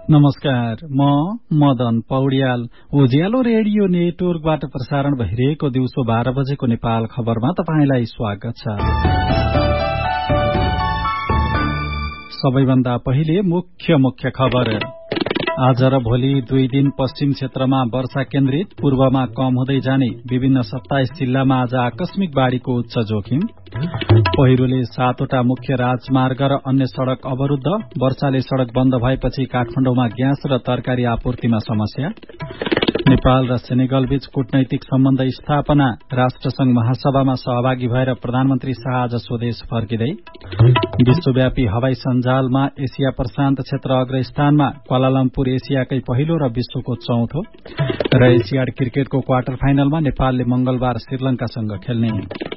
नमस्कार, म मदन पौड्याल। उज्यालो रेडियो नेटवर्कबाट प्रसारण भइरहेको दिउँसो 12 बजेको नेपाल खबरमा तपाईंलाई स्वागत छ। सबैभन्दा पहिले मुख्य खबर। आज र भोलि 2 दिन पश्चिम क्षेत्रमा वर्षा केन्द्रित, पूर्वमा कम हुँदै जाने विभिन्न 27 जिल्लामा आज आकस्मिक बाढ़ीको उच्च जोखिम। पहिरोले 7वटा मुख्य राजमार्ग र अन्य सड़क अवरुद्ध, वर्षाले सड़क बन्द भएपछि काठमाडौँमा ग्यास र तरकारी आपूर्तिमा समस्या। नेपाल र सेनेगल बीच कूटनैतिक सम्बन्ध स्थापना, राष्ट्रसंघ महासभामा सहभागी भएर प्रधानमन्त्री शाह आज स्वदेश फर्किँदै। विश्वव्यापी हवाई सञ्जालमा एसिया प्रशान्त क्षेत्र अग्रस्थानमा, क्वालालम्पुर एसियाकै पहिलो र विश्वको चौथो। र एसियाड क्रिकेटको क्वार्टर फाइनलमा नेपालले मंगलबार श्रीलंकासँग खेल्ने।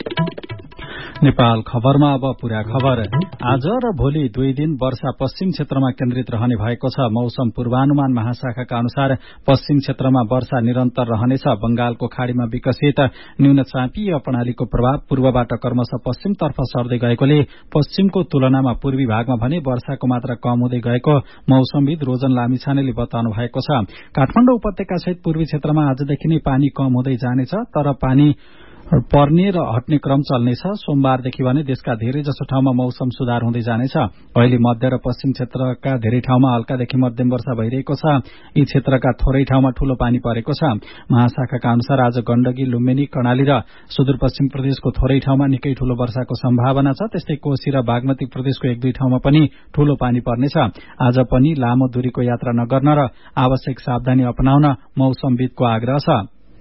नेपाल खबरमा अब पूरा खबर। आज र भोलि 2 दिन वर्षा पश्चिम क्षेत्रमा केन्द्रित रहने भएको छ। मौसम पूर्वानुमान महाशाखाका अनुसार पश्चिम क्षेत्रमा वर्षा निरन्तर रहनेछ। बंगालको खाड़ीमा विकसित न्यूनचापीय प्रणालीको प्रभाव पूर्वबाट क्रमशः पश्चिमतर्फ सर्दै गएकोले पश्चिमको तुलनामा पूर्वी भागमा भने वर्षाको मात्रा कम हुँदै गएको मौसमविद रोजन लामिछानेले बताउनु भएको छ। काठमाडौँ उपत्यका सहित पूर्वी क्षेत्रमा आजदेखि नै पानी कम हुँदै जानेछ, तर पानी पर्ने र हट्ने क्रम चल्नेछ। सोमबारदेखि भने देशका धेरैजसो ठाउँमा मौसम सुधार हुँदै जानेछ। अहिले मध्य र पश्चिम क्षेत्रका धेरै ठाउँमा हल्कादेखि मध्यम वर्षा भइरहेको छ। यी क्षेत्रका थोरै ठाउँमा ठूलो पानी परेको छ। महाशाखाका अनुसार आज गण्डकी, लुम्बिनी, कर्णाली र सुदूरपश्चिम प्रदेशको थोरै ठाउँमा निकै ठूलो वर्षाको सम्भावना छ। त्यस्तै कोशी र बागमती प्रदेशको 1-2 ठाउँमा पनि ठूलो पानी पर्नेछ। आज पनि लामो दूरीको यात्रा नगर्न र आवश्यक सावधानी अपनाउन मौसमविदको आग्रह छ।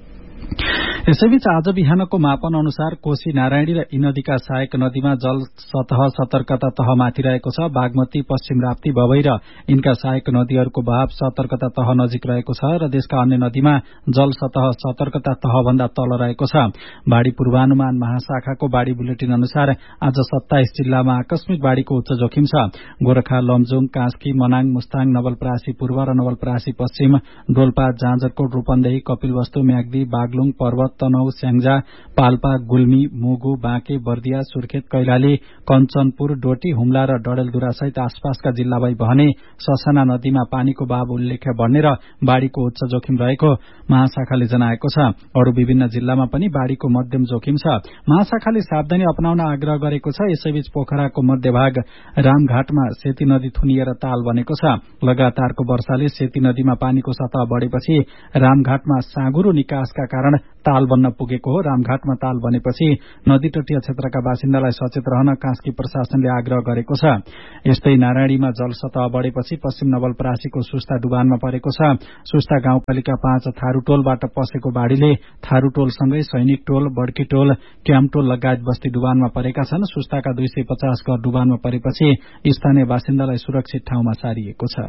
यसैबीच आज बिहानको मापन अनुसार कोशी, नारायणी र यी नदीका सहायक नदीमा जल सतह सतर्कता तह माथि रहेको छ। बागमती, पश्चिम राप्ती, बबई र यिनका सहायक नदीहरूको बहाव सतर्कता तह नजिक रहेको छ र देशका अन्य नदीमा जल सतह सतर्कता तह भन्दा तल रहेको छ। बाढ़ी पूर्वानुमान महाशाखाको बाढ़ी बुलेटिन अनुसार आज 27 जिल्लामा आकस्मिक बाढ़ीको उच्च जोखिम छ। गोरखा, लमजुङ, कास्की, मनाङ, मुस्ताङ, नवलपरासी पूर्व र नवलपरासी पश्चिम, डोल्पा, जाजरकोट, रूपन्देही, कपिलवस्तु, म्याग्दी, बागलुङ, पर्वत, तनहु, स्याङ्जा, पाल्पा, गुल्मी, मुगु, बाँके, बर्दिया, सुर्खेत, कैलाली, कञ्चनपुर, डोटी, हुम्ला र डडेलधुरा सहित आसपासका जिल्ला भई बहने ससाना नदीमा पानीको बहाव उल्लेख्य बढ्ने र बाढ़ीको उच्च जोखिम रहेको महाशाखाले जनाएको छ। अरू विभिन्न जिल्लामा पनि बाढ़ीको मध्यम जोखिम छ। महाशाखाले सावधानी अपनाउन आग्रह गरेको छ। यसैबीच पोखराको मध्यभाग रामघाटमा सेती नदी थुनिएर ताल बनेको छ। लगातारको वर्षाले सेती नदीमा पानीको सतह बढेपछि रामघाटमा साँगुरो निकासका कारण ताल बन्न पुगेको हो। रामघाटमा ताल बनेपछि नदी तटीय क्षेत्रका बासिन्दालाई सचेत रहन कास्की प्रशासनले आग्रह गरेको छ। यस्तै नारायणीमा जल सतह बढेपछि पश्चिम नवलपरासीको सुस्ता डुबानमा परेको छ। सुस्ता गाउँपालिका 5 थारूटोलबाट पसेको बाढ़ीले थारूटोलसँगै सैनिक टोल, बड्की टोल, क्याम्पटोल लगायत बस्ती डुबानमा परेका छन्। सुस्ताका 250 घर डुबानमा परेपछि स्थानीय बासिन्दालाई सुरक्षित ठाउँमा सारिएको छ।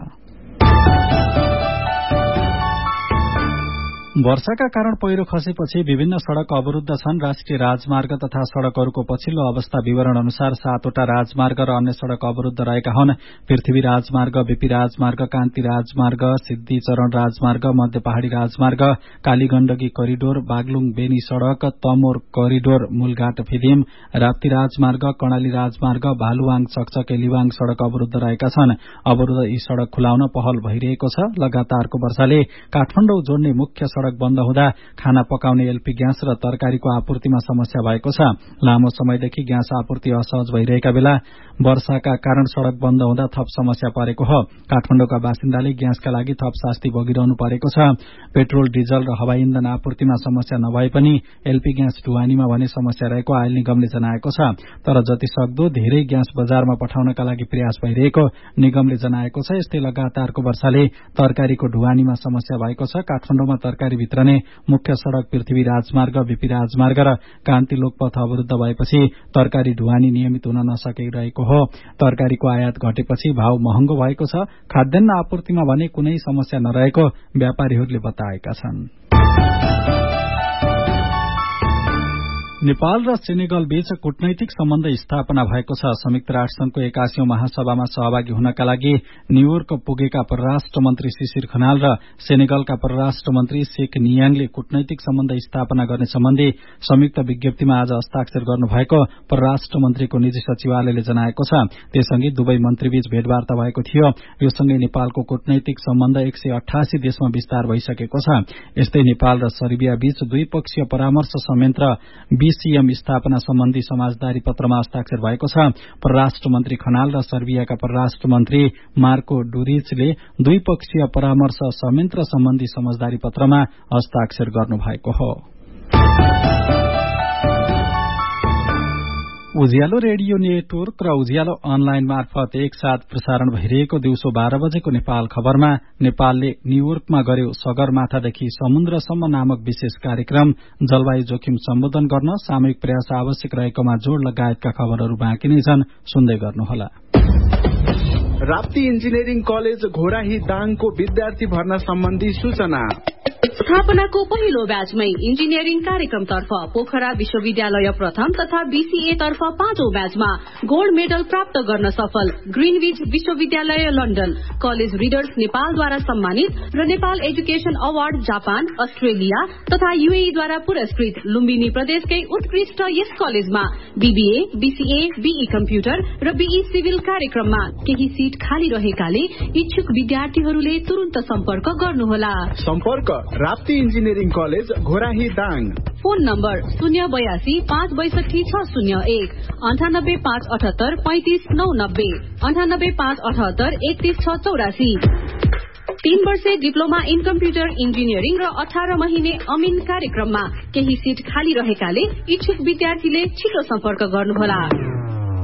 वर्षाका कारण पहिरो खसेपछि विभिन्न सड़क अवरुद्ध छन्। राष्ट्रिय राजमार्ग तथा सड़कहरूको पछिल्लो अवस्था विवरण अनुसार 7वटा राजमार्ग र अन्य सड़क अवरुद्ध रहेका हुन्। पृथ्वी राजमार्ग, बीपी राजमार्ग, कान्ति राजमार्ग, सिद्धिचरण राजमार्ग, मध्य पहाड़ी राजमार्ग, कालीगण्डकी करिडोर, बागलुङ बेनी सड़क, तमोर करिडोर, मूलघाट फिदिम, राप्ती राजमार्ग, कर्णाली राजमार्ग, भालुवाङ चकचके लिवाङ सड़क अवरुद्ध रहेका छन्। अवरुद्ध यी सड़क खुलाउन पहल भइरहेको छ। लगातारको वर्षाले काठमाडौँ जोड्ने मुख्य सड़क बन्द हुँदा खाना पकाउने एलपी ग्यास र तरकारीको आपूर्तिमा समस्या भएको छ। लामो समयदेखि ग्यास आपूर्ति असहज भइरहेका बेला वर्षाका कारण सड़क बन्द हुँदा थप समस्या परेको हो। काठमाडौँका बासिन्दाले ग्यासका लागि थप शास्ति भोगिरहनु परेको छ। पेट्रोल, डिजल र हवाई इन्धन आपूर्तिमा समस्या नभए पनि एलपी ग्यास ढुवानीमा भने समस्या रहेको आयल निगमले जनाएको छ। तर जति सक्दो धेरै ग्यास बजारमा पठाउनका लागि प्रयास भइरहेको निगमले जनाएको छ। यस्तै लगातारको वर्षाले तरकारीको ढुवानीमा समस्या भएको छ। काठमाडौँमा तरकारी भित्रने मुख्य सड़क पृथ्वी राजमार्ग, बीपी राजमार्ग र कान्ति लोकपथ अवरुद्ध भएपछि तरकारी ढुवानी नियमित हुन नसकिरहेको हो। तरकारीको आयात घटेपछि भाव महँगो भएको छ। खाद्यान्न आपूर्तिमा भने कुनै समस्या नरहेको व्यापारीहरूले बताएका छन्। नेपाल र सेनेगल बीच कूटनैतिक सम्बन्ध स्थापना भएको छ। संयुक्त राष्ट्रसंघको 81औं महासभामा सहभागी हुनका लागि न्यूयोर्क पुगेका परराष्ट्र मन्त्री शिशिर खनाल र सेनेगलका परराष्ट्र मन्त्री शेख नियाङले कूटनैतिक सम्बन्ध स्थापना गर्ने सम्बन्धी संयुक्त विज्ञप्तिमा आज हस्ताक्षर गर्नुभएको परराष्ट्र मन्त्रीको निजी सचिवालयले जनाएको छ। त्यससँगै दुवै मन्त्रीबीच भेटवार्ता भएको थियो। यो सँगै नेपालको कूटनैतिक सम्बन्ध 188 देशमा विस्तार भइसकेको छ। यस्तै नेपाल र सर्बिया बीच द्विपक्षीय परामर्श संयन्त्र बीसीएम स्थापना सम्बन्धी समाजदारी पत्रमा हस्ताक्षर भएको छ। परराष्ट्र मन्त्री खनाल र सर्बियाका परराष्ट्र मन्त्री मार्को डुरिचले द्विपक्षीय परामर्श संयन्त्र सम्बन्धी समझदारी पत्रमा हस्ताक्षर गर्नुभएको हो। उज्यालो रेडियो नेटवर्क र उज्यालो अनलाइन मार्फत एकसाथ प्रसारण भइरहेको दिउँसो 12 बजेको नेपाल खबरमा नेपालले न्यूयोर्कमा गर्यो सगरमाथादेखि समुद्रसम्म नामक विशेष कार्यक्रम, जलवायु जोखिम सम्बोधन गर्न सामूहिक प्रयास आवश्यक रहेकोमा जोड़ लगायतका खबरहरू बाँकी नै छन्, सुन्दै गर्नुहोला। राप्ती इन्जिनियरिङ कलेज घोराही दाङको विद्यार्थी भर्ना सम्बन्धी सूचना। स्थापनाको पहिलो ब्याचमै इन्जिनियरिङ कार्यक्रमतर्फ पोखरा विश्वविद्यालय प्रथम तथा बीसीए तर्फ 5औं ब्याचमा गोल्ड मेडल प्राप्त गर्न सफल ग्रीनविच विश्वविद्यालय लन्डन, कलेज रिडर्स नेपालद्वारा सम्मानित र Nepal education award Japan, Australia तथा यूएईद्वारा पुरस्कृत लुम्बिनी प्रदेशकै उत्कृष्ट यस कलेजमा बीबीए, बीसीए, बीई कम्प्युटर र बीई सिभिल कार्यक्रममा केही सीट खाली रहेकाले इच्छुक विद्यार्थीहरूले तुरुन्त सम्पर्क गर्नुहोला। सम्पर्क Rapti engineering college Ghorahi Dang. Phone number 082 562 601 98 578 35 990 98 578 31 684। 3 वर्षे डिप्लोमा इन कम्प्युटर इन्जिनियरिङ र 18 महिने अमिन कार्यक्रममा केही सीट खाली रहेकाले इच्छुक विद्यार्थीले छिटो सम्पर्क गर्नुहोला।